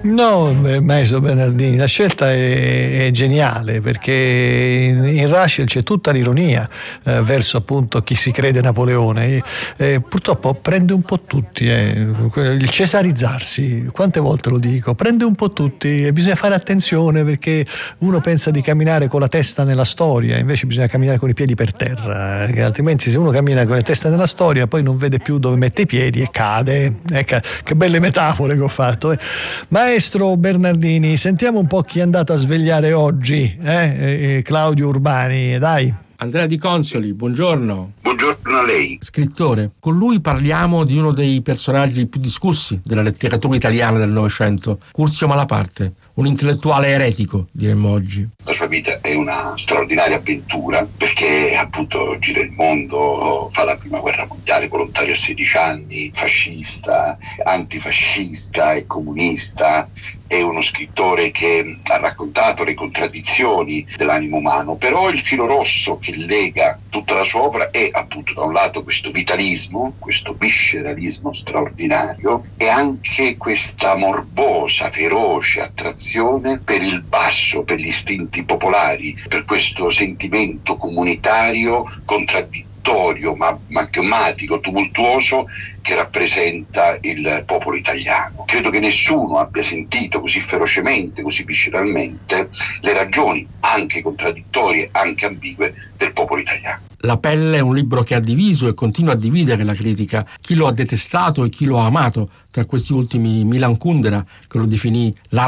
No, Maestro Bernardini, la scelta è geniale, perché in Rushdie c'è tutta l'ironia verso appunto chi si crede Napoleone. Purtroppo prende un po' tutti, il cesarizzarsi, quante volte lo dico, prende un po' tutti e bisogna fare attenzione, perché uno pensa di camminare con la testa nella storia, invece bisogna camminare con i piedi per terra, altrimenti se uno cammina con la testa nella storia poi non vede più dove mette i piedi e cade. Che belle metafore che ho fatto. Maestro Bernardini, sentiamo un po' chi è andato a svegliare oggi, Claudio Urbani, dai. Andrea Di Consoli, buongiorno. Buongiorno a lei. Scrittore. Con lui parliamo di uno dei personaggi più discussi della letteratura italiana del Novecento, Curzio Malaparte, un intellettuale eretico, diremmo oggi. La sua vita è una straordinaria avventura, perché appunto gira il mondo, fa la prima guerra mondiale, volontario a 16 anni, fascista, antifascista e comunista. È uno scrittore che ha raccontato le contraddizioni dell'animo umano, però il filo rosso che lega tutta la sua opera è appunto da un lato questo vitalismo, questo visceralismo straordinario, e anche questa morbosa, feroce attrazione per il basso, per gli istinti popolari, per questo sentimento comunitario contraddittorio, ma magmatico, tumultuoso, che rappresenta il popolo italiano. Credo che nessuno abbia sentito così ferocemente, così visceralmente le ragioni, anche contraddittorie, anche ambigue, del popolo italiano. La pelle è un libro che ha diviso e continua a dividere la critica, chi lo ha detestato e chi lo ha amato. Tra questi ultimi Milan Kundera, che lo definì l'arte